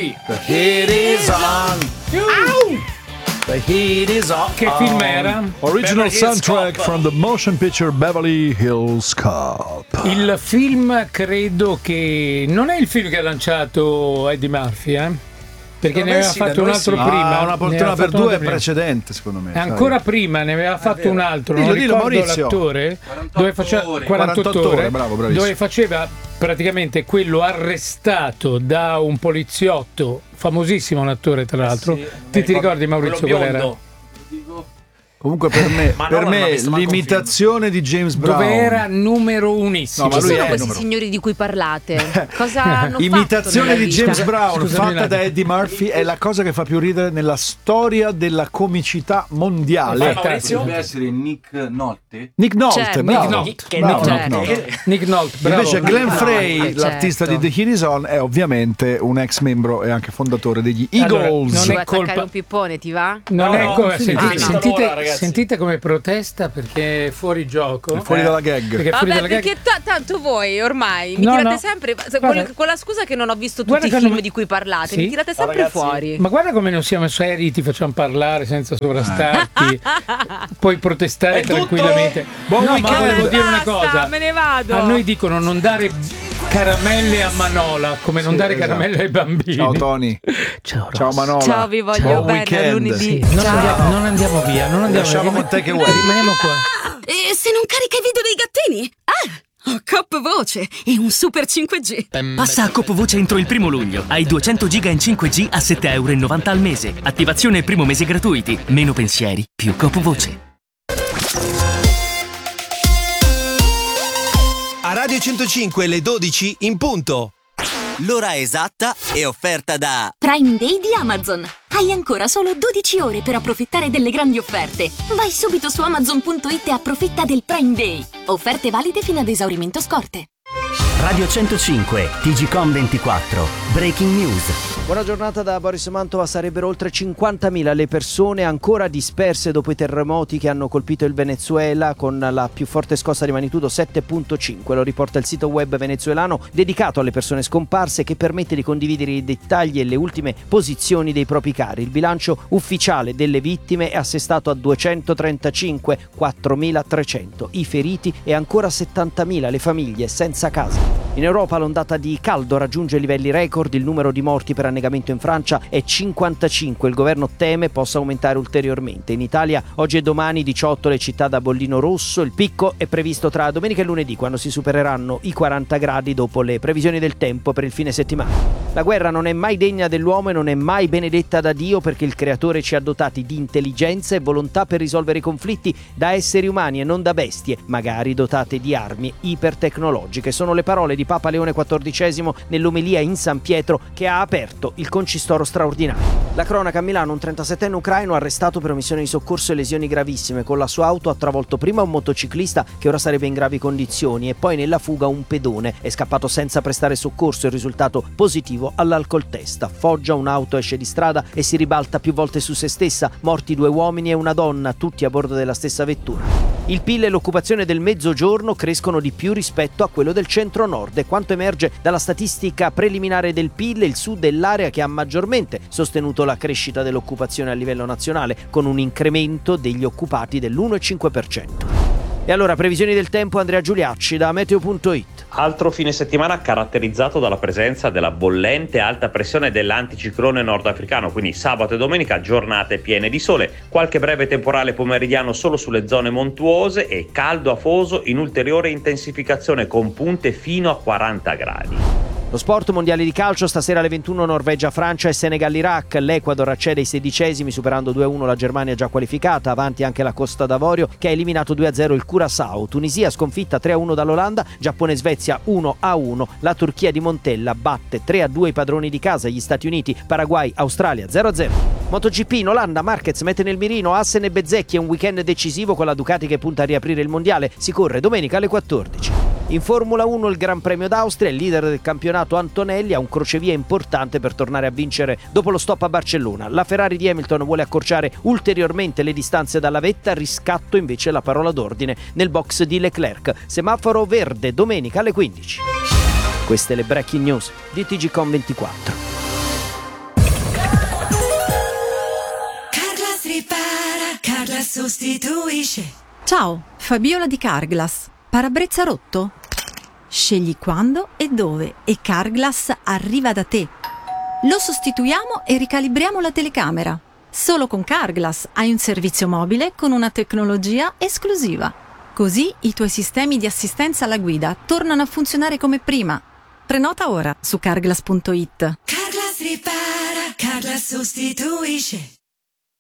Sì. The heat is on. The heat is on. Che film era? Original Beverly Hills soundtrack Cop. from the motion picture Beverly Hills Cop. Il film credo che non è il film che ha lanciato Eddie Murphy, perché ne aveva fatto un altro prima. Una poltrona per due è precedente, secondo me. Ancora prima ne aveva fatto un altro, non Dillo, ricordo Maurizio. l'attore, dove faceva 48 ore, bravo, bravissimo. dove faceva praticamente quello arrestato da un poliziotto, famosissimo un attore tra l'altro. Ti ricordi, Maurizio, qual era? Comunque per me, Ma no, non l'ho visto manco un l'imitazione di James Brown. Dove era numero unissimo. No, ma Chi lui sono è questi numero- signori di cui parlate? Cosa hanno Imitazione fatto di nella James vita? Brown Scusami un fatta attimo. da Eddie Murphy è la cosa che fa più ridere nella storia della comicità mondiale. Maurizio? Dovrebbe essere Nick Nolte. Nick Nolte, Certo, bravo. Nick Nolte. Che Bravo, Nick Nick Nolte. Nick Nolte, bravo. Invece Glenn Frey, Certo. l'artista di The Heat Is On, è ovviamente un ex membro e anche fondatore degli Allora, Eagles. non Vuoi è attaccare colpa- un pippone, ti va? Non No, è no, come finito. sentite, Allora, ragazzi. sentite come protesta perché è fuori gioco. Fuori dalla gag. Perché è fuori Vabbè, dalla gag. perché tanto voi ormai mi No, tirate no. sempre Guarda. con la scusa che non ho visto Guarda tutti i che film non- di cui parlate, Sì. mi tirate sempre ragazzi, fuori. Ma guarda come non siamo seri, ti facciamo parlare senza sovrastarti, puoi protestare È tutto? tranquillamente. Buon no, ma weekend. volevo dire una Basta, cosa. me ne vado. A noi dicono non dare caramelle a Manola, come non dare esatto. caramelle ai bambini. Ciao Tony. Ciao, Ross. Ciao Manola. Ciao, vi voglio Buon bene weekend. a lunedì. Sì, Ciao. non andiamo via, non andiamo Lasciamo via. con te che vuoi. Rimaniamo qua. E se non carica i video dei gattini? Ho Cop Voce e un super 5G. Passa a Cop Voce entro il 1° luglio. Hai 200 giga in 5G a €7,90 al mese. Attivazione e primo mese gratuiti. Meno pensieri, più Cop Voce. A Radio 105 le 12 in punto. L'ora esatta è offerta da Prime Day di Amazon. Hai ancora solo 12 ore per approfittare delle grandi offerte. Vai subito su Amazon.it e approfitta del Prime Day. Offerte valide fino ad esaurimento scorte. Radio 105, TGcom 24, Breaking News. Buona giornata da Boris Mantova. Sarebbero oltre 50.000 le persone ancora disperse dopo i terremoti che hanno colpito il Venezuela, con la più forte scossa di magnitudo 7.5. Lo riporta il sito web venezuelano dedicato alle persone scomparse, che permette di condividere i dettagli e le ultime posizioni dei propri cari. Il bilancio ufficiale delle vittime è assestato a 235, 4.300. I feriti e ancora 70.000 le famiglie senza casa. In Europa l'ondata di caldo raggiunge livelli record, il numero di morti per annegamento in Francia è 55, il governo teme possa aumentare ulteriormente. In Italia oggi e domani 18 le città da bollino rosso, il picco è previsto tra domenica e lunedì, quando si supereranno i 40 gradi dopo le previsioni del tempo per il fine settimana. La guerra non è mai degna dell'uomo e non è mai benedetta da Dio, perché il creatore ci ha dotati di intelligenza e volontà per risolvere i conflitti da esseri umani e non da bestie, magari dotate di armi ipertecnologiche. Sono le parole di Papa Leone XIV nell'omelia in San Pietro, che ha aperto il concistoro straordinario. La cronaca a Milano: un 37enne ucraino arrestato per omissione di soccorso e lesioni gravissime. Con la sua auto ha travolto prima un motociclista, che ora sarebbe in gravi condizioni, e poi nella fuga un pedone. È scappato senza prestare soccorso, il risultato positivo all'alcol test. Foggia: un'auto esce di strada e si ribalta più volte su se stessa. Morti 2 uomini e una donna, tutti a bordo della stessa vettura. Il PIL e l'occupazione del mezzogiorno crescono di più rispetto a quello del centro-nord. E quanto emerge dalla statistica preliminare del PIL, il sud è l'area che ha maggiormente sostenuto la crescita dell'occupazione a livello nazionale, con un incremento degli occupati dell'1,5%. E allora, previsioni del tempo, Andrea Giuliacci da Meteo.it. Altro fine settimana caratterizzato dalla presenza della bollente alta pressione dell'anticiclone nordafricano, quindi sabato e domenica giornate piene di sole, qualche breve temporale pomeridiano solo sulle zone montuose e caldo afoso in ulteriore intensificazione, con punte fino a 40 gradi. Lo sport: mondiali di calcio, stasera alle 21 Norvegia-Francia e Senegal-Iraq. L'Ecuador accede ai 16esimi superando 2-1 la Germania già qualificata, avanti anche la Costa d'Avorio che ha eliminato 2-0 il Curaçao. Tunisia sconfitta 3-1 dall'Olanda, Giappone-Svezia 1-1, la Turchia di Montella batte 3-2 i padroni di casa, gli Stati Uniti, Paraguay-Australia 0-0. MotoGP in Olanda: Marquez mette nel mirino Hassen e Bezzecchi, è un weekend decisivo con la Ducati che punta a riaprire il mondiale, si corre domenica alle 14. In Formula 1 il Gran Premio d'Austria, il leader del campionato Antonelli ha un crocevia importante per tornare a vincere dopo lo stop a Barcellona. La Ferrari di Hamilton vuole accorciare ulteriormente le distanze dalla vetta, riscatto invece la parola d'ordine nel box di Leclerc. Semaforo verde domenica alle 15. Queste le breaking news di TGcom 24. sostituisce. Ciao, Fabiola di Carglass. Parabrezza rotto? Scegli quando e dove e Carglass arriva da te. Lo sostituiamo e ricalibriamo la telecamera. Solo con Carglass hai un servizio mobile con una tecnologia esclusiva. Così i tuoi sistemi di assistenza alla guida tornano a funzionare come prima. Prenota ora su carglass.it. Carglass ripara, Carglass sostituisce.